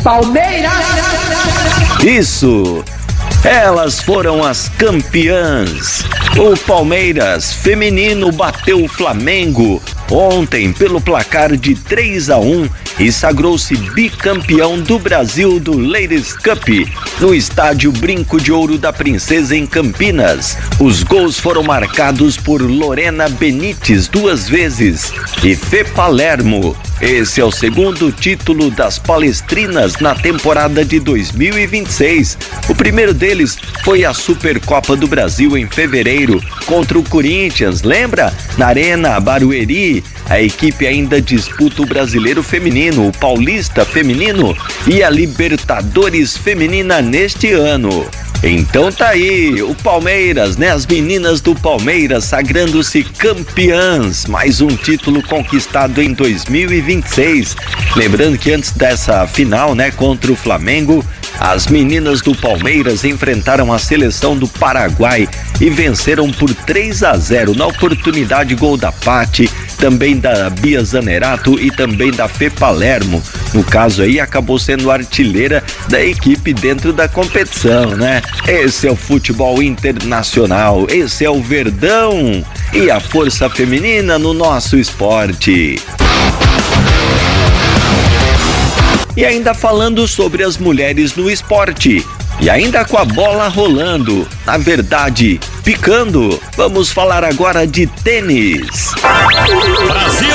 Palmeiras! Isso! Elas foram as campeãs. O Palmeiras feminino bateu o Flamengo ontem pelo placar de 3-1 e sagrou-se bicampeão do Brasil do Ladies Cup no estádio Brinco de Ouro da Princesa em Campinas. Os gols foram marcados por Lorena Benítez 2 vezes e Fê Palermo. Esse é o segundo título das palestrinas na temporada de 2026. O primeiro deles foi a Supercopa do Brasil em fevereiro contra o Corinthians, lembra? Na Arena Barueri. A equipe ainda disputa o Brasileiro Feminino, o Paulista Feminino e a Libertadores Feminina neste ano. Então tá aí, o Palmeiras, né? As meninas do Palmeiras sagrando-se campeãs, mais um título conquistado em 2026. Lembrando que antes dessa final, né, contra o Flamengo, as meninas do Palmeiras enfrentaram a seleção do Paraguai e venceram por 3-0 na oportunidade gol da Paty, também da Bia Zanerato e também da Fê Palermo. No caso aí, acabou sendo artilheira da equipe dentro da competição, né? Esse é o futebol internacional, esse é o Verdão e a força feminina no nosso esporte. E ainda falando sobre as mulheres no esporte, e ainda com a bola rolando, na verdade, picando, vamos falar agora de tênis. Brasil!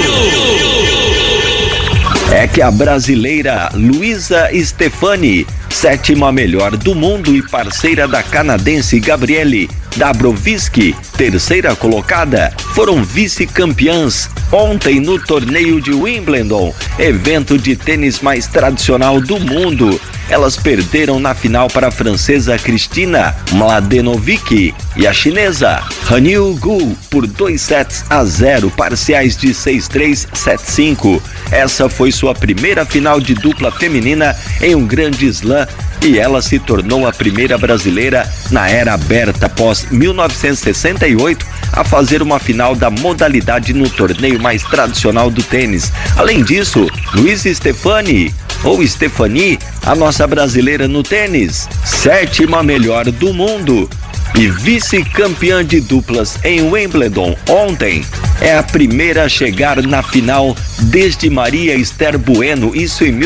É que a brasileira Luísa Stefani, 7ª melhor do mundo e parceira da canadense Gabriele Dabrowski, 3ª colocada, foram vice-campeãs ontem no torneio de Wimbledon, evento de tênis mais tradicional do mundo. Elas perderam na final para a francesa Kristina Mladenovic e a chinesa Han Yu-gu por 2-0, parciais de 6-3, 7-5. Essa foi sua primeira final de dupla feminina em um grande slam e ela se tornou a primeira brasileira na era aberta após 1968 a fazer uma final da modalidade no torneio mais tradicional do tênis. Além disso, Luísa Stefani, ou Stefani, a nossa brasileira no tênis, 7ª melhor do mundo e vice-campeã de duplas em Wimbledon ontem, é a primeira a chegar na final desde Maria Esther Bueno, isso em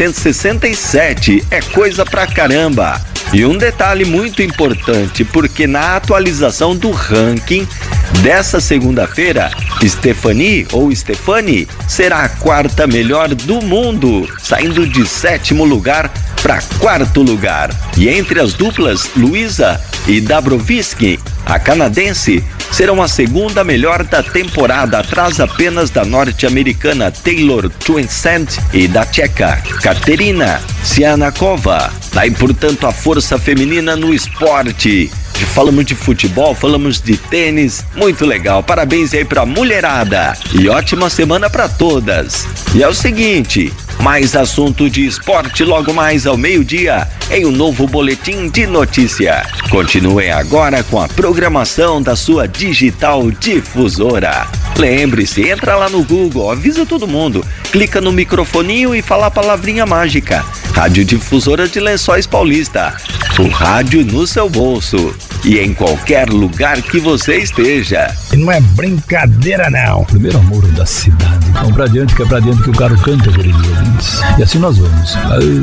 1967, é coisa pra caramba. E um detalhe muito importante, porque na atualização do ranking dessa segunda-feira, Stefani será a 4ª melhor do mundo, saindo de 7º lugar para 4º lugar. E entre as duplas, Luísa e Dabrowski, a canadense, serão a 2ª melhor da temporada, atrás apenas da norte-americana Taylor Townsend e da tcheca Katerina Sianakova. Daí, portanto, a força feminina no esporte. Falamos de futebol, falamos de tênis, muito legal, parabéns aí pra mulherada e ótima semana pra todas. E é o seguinte, mais assunto de esporte logo mais ao meio-dia em um novo boletim de notícia. Continuem agora com a programação da sua Digital Difusora. Lembre-se, entra lá no Google, avisa todo mundo, clica no microfoninho e fala a palavrinha mágica. Rádio Difusora de Lençóis Paulista, o rádio no seu bolso e em qualquer lugar que você esteja. E não é brincadeira não. Primeiro amor da cidade. Vamos pra diante, que é pra diante que o cara canta, queridos ouvintes. E assim nós vamos.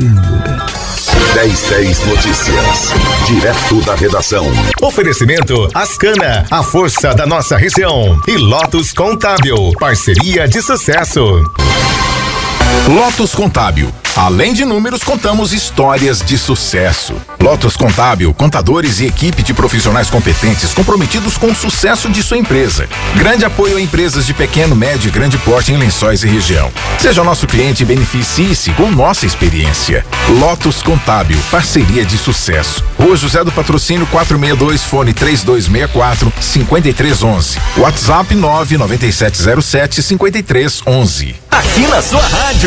1010 Notícias, direto da redação. Oferecimento Ascana, a força da nossa região. E Lotus Contábil, parceria de sucesso. Lotus Contábil. Além de números, contamos histórias de sucesso. Lotus Contábil, contadores e equipe de profissionais competentes comprometidos com o sucesso de sua empresa. Grande apoio a empresas de pequeno, médio e grande porte em Lençóis e região. Seja nosso cliente e beneficie-se com nossa experiência. Lotus Contábil, parceria de sucesso. Rua José do Patrocínio 462, fone 3264-5311. WhatsApp 99707-5311. Aqui na sua rádio.